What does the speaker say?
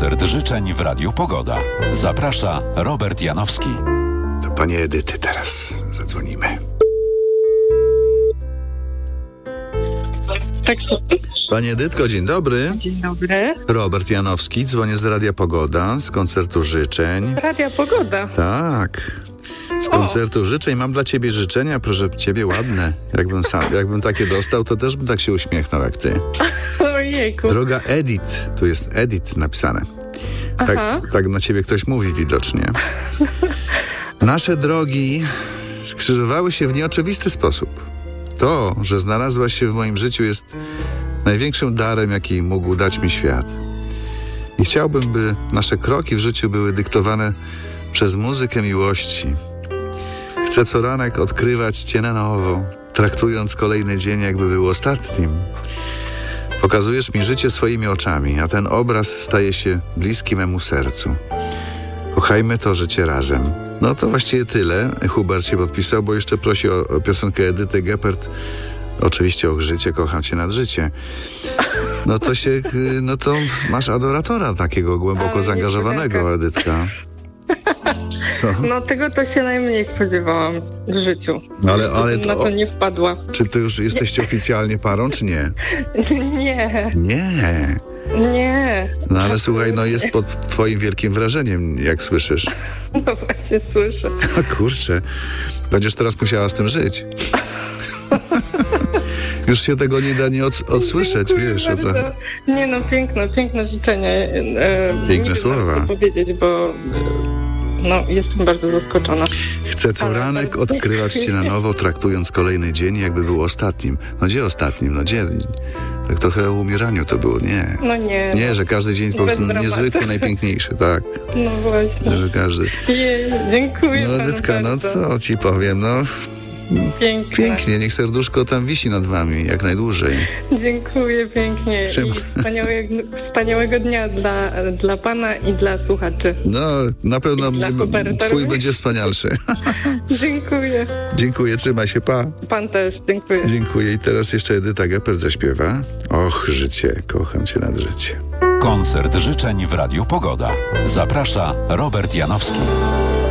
Koncert życzeń w Radiu Pogoda. Zaprasza Robert Janowski. Do pani Edyty teraz zadzwonimy. Tak. Pani Edytko, dzień dobry. Dzień dobry. Robert Janowski, dzwonię z Radia Pogoda, z koncertu życzeń. Radia Pogoda. Tak. Z koncertu życzeń. Mam dla ciebie życzenia, proszę ciebie, ładne. Jakbym takie dostał, to też bym tak się uśmiechnął jak ty. Ojejku. Droga Edith, tu jest Edith napisane. Tak na ciebie ktoś mówi widocznie. Nasze drogi skrzyżowały się w nieoczywisty sposób. To, że znalazłaś się w moim życiu, jest największym darem, jaki mógł dać mi świat. I chciałbym, by nasze kroki w życiu były dyktowane przez muzykę miłości. Chcę co ranek odkrywać cię na nowo, traktując kolejny dzień, jakby był ostatnim. Pokazujesz mi życie swoimi oczami, a ten obraz staje się bliski memu sercu. Kochajmy to życie razem. No to właściwie tyle. Hubert się podpisał, bo jeszcze prosi o piosenkę Edyty Geppert. Oczywiście o życie, kocham cię nad życie. No to masz adoratora takiego głęboko zaangażowanego, Edytka. Co? No tego to się najmniej spodziewałam w życiu. Ale na to nie wpadła. Czy ty już jesteście oficjalnie parą, czy nie? Nie. Nie. No ale słuchaj, jest pod twoim wielkim wrażeniem, jak słyszysz. No właśnie słyszę. Kurczę, będziesz teraz musiała z tym żyć. Już się tego nie da nie odsłyszeć, wiesz o co. Nie no, piękne życzenie. Piękne słowa. Nie powiedzieć, bo jestem bardzo zaskoczona. Chcę co ranek odkrywać cię na nowo, traktując kolejny dzień, jakby był ostatnim. No gdzie ostatnim? No gdzie? Tak trochę o umieraniu to było, nie. No nie. Nie, że każdy dzień po prostu niezwykły, najpiękniejszy, tak. No właśnie. Żeby każdy. Dziękuję. No Edytka, co ci powiem, Pięknie, niech serduszko tam wisi nad wami jak najdłużej. Dziękuję pięknie. I wspaniałego dnia dla pana i dla słuchaczy. No, na pewno twój będzie wspanialszy. Dziękuję. Dziękuję, trzymaj się, pa. Pan też, dziękuję. Dziękuję i teraz jeszcze Edyta Geppert zaśpiewa. Och, życie, kocham cię nad życie. Koncert życzeń w Radiu Pogoda. Zaprasza Robert Janowski.